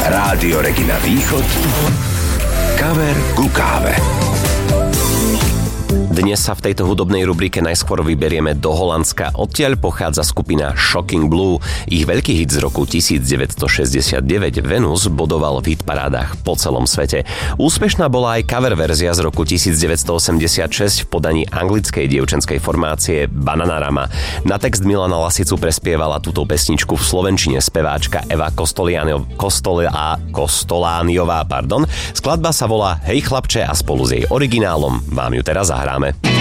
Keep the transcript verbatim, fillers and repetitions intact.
Rádio Regina Východ. Kaver ku káve. Dnes sa v tejto hudobnej rubrike najskôr vyberieme do Holandska. Odtiaľ pochádza skupina Shocking Blue. Ich veľký hit z roku devätnásťstošesťdesiatdeväť Venus bodoval v hitparádach po celom svete. Úspešná bola aj cover verzia z roku devätnásťstoosemdesiatšesť v podaní anglickej dievčenskej formácie Bananarama. Na text Milana Lasicu prespievala túto pesničku v slovenčine speváčka Eva Kostolániová, Kostolániová, pardon. Skladba sa volá Hej chlapče a spolu s jej originálom vám ju teraz zahráme.